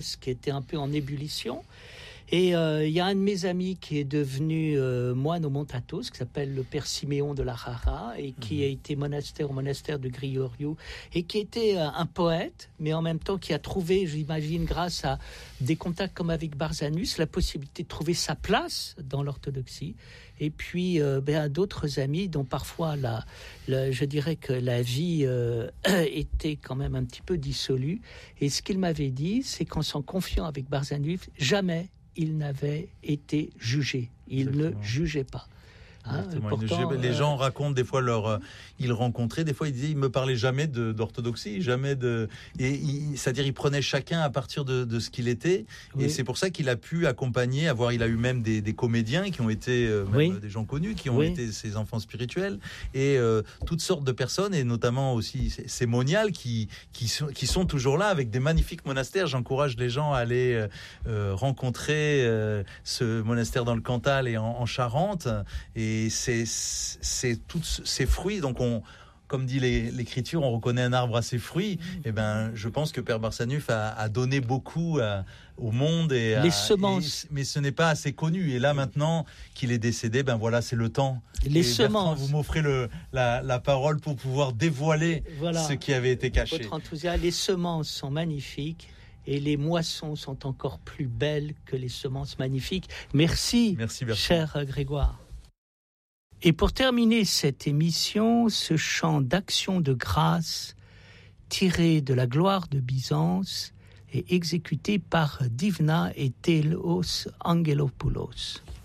qui était un peu en ébullition. Et il y a un de mes amis qui est devenu moine au Mont Athos, qui s'appelle le père Siméon de la Rara, et qui a été au monastère de Gryoriou, et qui était un poète, mais en même temps qui a trouvé, j'imagine, grâce à des contacts comme avec Barzanus, la possibilité de trouver sa place dans l'orthodoxie. Et puis d'autres amis dont parfois je dirais que la vie était quand même un petit peu dissolue. Et ce qu'il m'avait dit, c'est qu'en s'en confiant avec Barzanus, jamais il n'avait été jugé. Il ne jugeait pas. Pourtant, les gens racontent des fois ils rencontraient, des fois ils disaient, ils me parlaient jamais d'orthodoxie, c'est-à-dire ils prenaient chacun à partir de ce qu'il était, et c'est pour ça qu'il a pu accompagner, il a eu même des comédiens qui ont été des gens connus, qui ont été ses enfants spirituels, et toutes sortes de personnes, et notamment aussi ces moniales qui sont toujours là avec des magnifiques monastères. J'encourage les gens à aller rencontrer ce monastère dans le Cantal et en Charente, et c'est tous ces fruits. Donc comme dit l'écriture, on reconnaît un arbre à ses fruits. Et je pense que Père Barsanuph a donné beaucoup au monde les semences. Mais ce n'est pas assez connu. Et là maintenant qu'il est décédé, voilà, c'est le temps. Les semences. Bertrand, vous m'offrez la parole pour pouvoir dévoiler ce qui avait été caché. Votre enthousiasme. Les semences sont magnifiques. Et les moissons sont encore plus belles que les semences magnifiques. Merci cher Grégoire. Et pour terminer cette émission, ce chant d'action de grâce tiré de la gloire de Byzance est exécuté par Divna et Telos Angelopoulos.